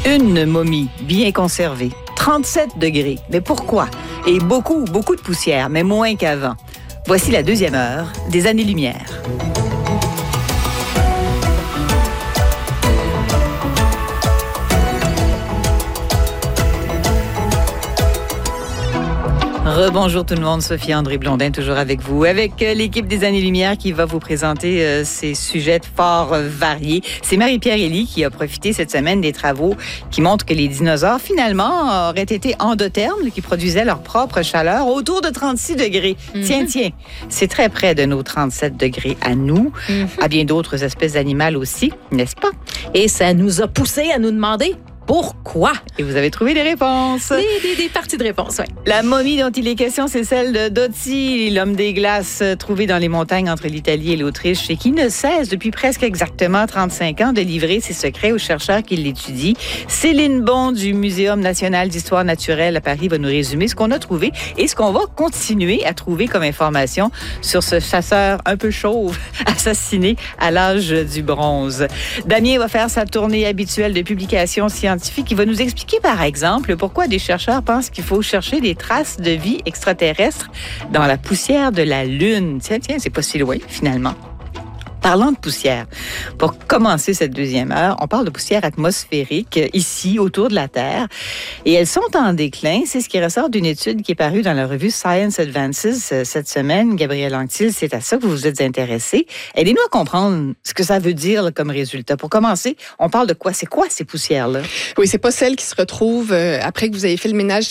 Une momie bien conservée, 37 degrés. Mais pourquoi? Et beaucoup de poussière, mais moins qu'avant. Voici la deuxième heure des années-lumière. Rebonjour tout le monde, Sophie-André Blondin toujours avec vous, avec l'équipe des Années-Lumière qui va vous présenter ces sujets fort variés. C'est Marie-Pierre Elie qui a profité cette semaine des travaux qui montrent que les dinosaures finalement auraient été endothermes, qui produisaient leur propre chaleur autour de 36 degrés. Tiens, c'est très près de nos 37 degrés à nous, à bien d'autres espèces d'animaux aussi, n'est-ce pas? Et ça nous a poussé à nous demander pourquoi? Et vous avez trouvé des réponses. Des parties de réponses, oui. La momie dont il est question, c'est celle de Dottie, l'homme des glaces trouvé dans les montagnes entre l'Italie et l'Autriche et qui ne cesse depuis presque exactement 35 ans de livrer ses secrets aux chercheurs qui l'étudient. Céline Bon du Muséum national d'histoire naturelle à Paris va nous résumer ce qu'on a trouvé et ce qu'on va continuer à trouver comme information sur ce chasseur un peu chauve assassiné à l'âge du bronze. Damien va faire sa tournée habituelle de publications scientifiques. Il va nous expliquer, par exemple, pourquoi des chercheurs pensent qu'il faut chercher des traces de vie extraterrestre dans la poussière de la Lune. Tiens, c'est pas si loin, finalement. Parlant de poussière, pour commencer cette deuxième heure, on parle de poussière atmosphérique ici, autour de la Terre. Et elles sont en déclin. C'est ce qui ressort d'une étude qui est parue dans la revue Science Advances cette semaine. Gabrielle Anctil, c'est à ça que vous vous êtes intéressée. Aidez-nous à comprendre ce que ça veut dire là, comme résultat. Pour commencer, on parle de quoi? C'est quoi ces poussières-là? Oui, c'est pas celles qui se retrouvent après que vous avez fait le ménage